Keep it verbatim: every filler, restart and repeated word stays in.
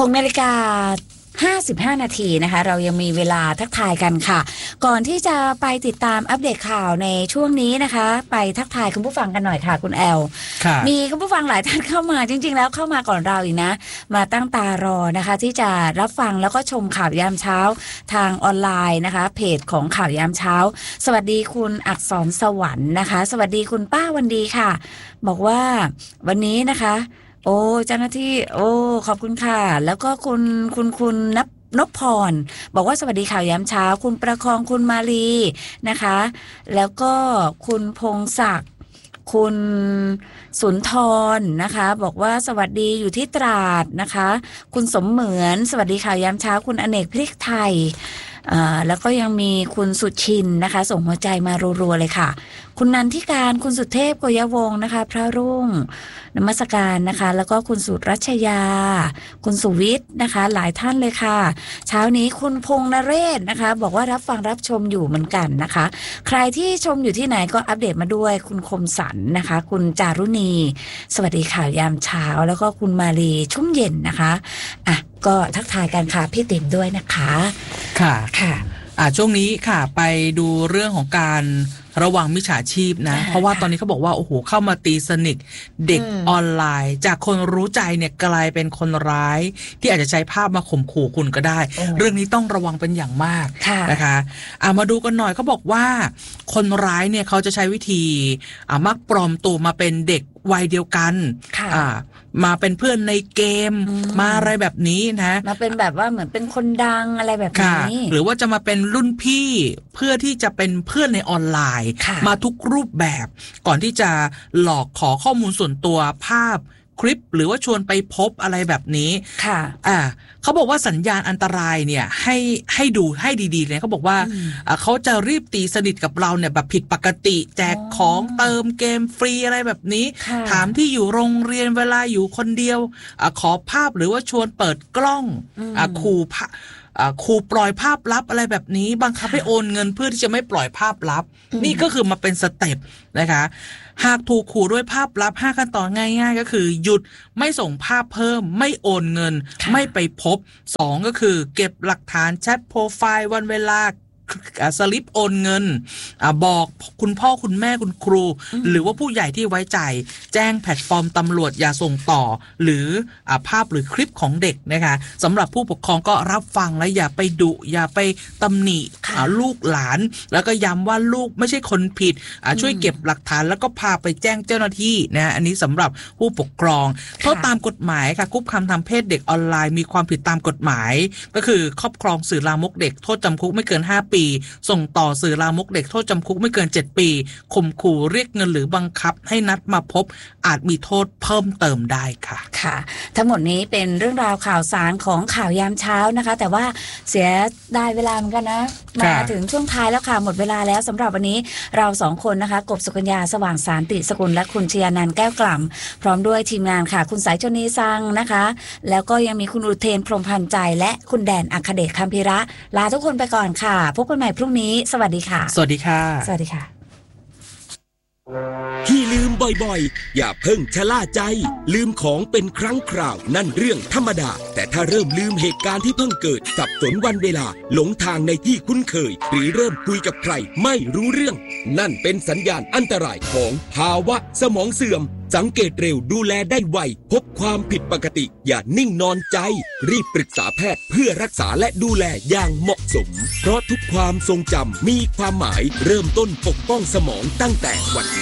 หกนาฬิกาห้าสิบห้านาทีนะคะเรายังมีเวลาทักทายกันค่ะก่อนที่จะไปติดตามอัปเดตข่าวในช่วงนี้นะคะไปทักทายคุณผู้ฟังกันหน่อยค่ะคุณแอลมีคุณผู้ฟังหลายท่านเข้ามาจริงๆแล้วเข้ามาก่อนเราอีกนะมาตั้งตารอนะคะที่จะรับฟังแล้วก็ชมข่าวยามเช้าทางออนไลน์นะคะเพจของข่าวยามเช้าสวัสดีคุณอักษรสวรรค์นะคะสวัสดีคุณป้าวันดีค่ะบอกว่าวันนี้นะคะโอ้เจ้าหน้าที่โอ้ขอบคุณค่ะแล้วก็คุณคุณคุณนับนพพรบอกว่าสวัสดีข่าวยามเช้าคุณประคองคุณมาลีนะคะแล้วก็คุณพงศักดิ์คุณสุนทรนะคะบอกว่าสวัสดีอยู่ที่ตราดนะคะคุณสมเหมือนสวัสดีข่าวยามเช้าคุณอเนกพริกไทยอ่าแล้วก็ยังมีคุณสุชินนะคะส่งหัวใจมารัวๆเลยค่ะคุณนันทิการคุณสุเทพโกยวงศ์นะคะพระรุ่งนมัสการนะคะแล้วก็คุณสุรัชยาคุณสุวิทย์นะคะหลายท่านเลยค่ะเช้านี้คุณพงษ์นเรศนะคะบอกว่ารับฟังรับชมอยู่เหมือนกันนะคะใครที่ชมอยู่ที่ไหนก็อัปเดตมาด้วยคุณคมสันนะคะคุณจารุณีสวัสดีข่าวยามเช้าแล้วก็คุณมาลีชุ่มเย็นนะคะอ่ะก็ทักทายกันค่ะพี่ติ๋มด้วยนะคะค่ะค่ะอ่าช่วงนี้ค่ะไปดูเรื่องของการระวังมิจฉาชีพนะเพราะว่าตอนนี้เขาบอกว่าโอ้โหเข้ามาตีสนิทเด็กออนไลน์จากคนรู้ใจเนี่ยกลายเป็นคนร้ายที่อาจจะใช้ภาพมาข่มขู่คุณก็ได้เรื่องนี้ต้องระวังเป็นอย่างมากนะคะอ่ามาดูกันหน่อยเขาบอกว่าคนร้ายเนี่ยเขาจะใช้วิธีอ่ามักปลอมตัวมาเป็นเด็กวัยเดียวกันอ่ามาเป็นเพื่อนในเกมมาอะไรแบบนี้นะมาเป็นแบบว่าเหมือนเป็นคนดังอะไรแบบนี้หรือว่าจะมาเป็นรุ่นพี่เพื่อที่จะเป็นเพื่อนในออนไลน์มาทุกรูปแบบก่อนที่จะหลอกขอข้อมูลส่วนตัวภาพคลิปหรือว่าชวนไปพบอะไรแบบนี้ค่ะอ่าเขาบอกว่าสัญญาณอันตรายเนี่ยให้ให้ดูให้ดีๆเลยเขาบอกว่าอ่าเขาจะรีบตีสนิทกับเราเนี่ยแบบผิดปกติแจกของเติมเกมฟรีอะไรแบบนี้ถามที่อยู่โรงเรียนเวลาอยู่คนเดียวอ่าขอภาพหรือว่าชวนเปิดกล้องอ่าขู่ครูปล่อยภาพลับอะไรแบบนี้บังคับให้โอนเงินเพื่อที่จะไม่ปล่อยภาพลับนี่ก็คือมาเป็นสเต็ปนะคะหากถูกขู่ด้วยภาพลับห้าขั้นตอนง่ายๆก็คือหยุดไม่ส่งภาพเพิ่มไม่โอนเงินไม่ไปพบสองก็คือเก็บหลักฐานแชทโปรไฟล์วันเวลาสลิปโอนเงินอบอกคุณพ่อคุณแม่คุณครูหรือว่าผู้ใหญ่ที่ไว้ใจแจ้งแพลตฟอร์มตำรวจอย่าส่งต่อหรืออภาพหรือคลิปของเด็กนะคะสำหรับผู้ปกครองก็รับฟังและอย่าไปดุอย่าไปตำหนิลูกหลานแล้วก็ย้ำว่าลูกไม่ใช่คนผิดช่วยเก็บหลักฐานแล้วก็พาไปแจ้งเจ้าหน้าที่นะอันนี้สำหรับผู้ปกครองเพราะตามกฎหมายค่ะคุกคามทางเพศเด็กออนไลน์มีความผิดตามกฎหมายก็คือครอบครองสื่อลามกเด็กโทษจำคุกไม่เกินห้าปีส่งต่อสื่อลามกเด็กโทษจำคุกไม่เกินเจ็ดปีข่มขู่เรียกเงินหรือบังคับให้นัดมาพบอาจมีโทษเพิ่มเติมได้ค่ะค่ะทั้งหมดนี้เป็นเรื่องราวข่าวสารของข่าวยามเช้านะคะแต่ว่าเสียได้เวลาเหมือนกันนะมาถึงช่วงท้ายแล้วค่ะหมดเวลาแล้วสำหรับวันนี้เราสองคนนะคะกบสุกัญญาสว่างสารติสกุลและคุณชยานันท์แก้วกล่ำพร้อมด้วยทีมงานค่ะคุณสายชนีซังนะคะแล้วก็ยังมีคุณอุเทนพรหมพันธ์ใจและคุณแดนอัครเดชคัมภีระลาทุกคนไปก่อนค่ะพบกันใหม่พรุ่งนี้สวัสดีค่ะสวัสดีค่ะสวัสดีค่ะที่ลืมบ่อยๆอย่าเพิ่งชะล่าใจลืมของเป็นครั้งคราวนั่นเรื่องธรรมดาแต่ถ้าเริ่มลืมเหตุการณ์ที่เพิ่งเกิดสับสนวันเวลาหลงทางในที่คุ้นเคยหรือเริ่มคุยกับใครไม่รู้เรื่องนั่นเป็นสัญญาณอันตรายของภาวะสมองเสื่อมสังเกตเร็วดูแลได้ไวพบความผิดปกติอย่านิ่งนอนใจรีบปรึกษาแพทย์เพื่อรักษาและดูแลอย่างเหมาะสมเพราะทุกความทรงจำมีความหมายเริ่มต้นปกป้องสมองตั้งแต่วันนี้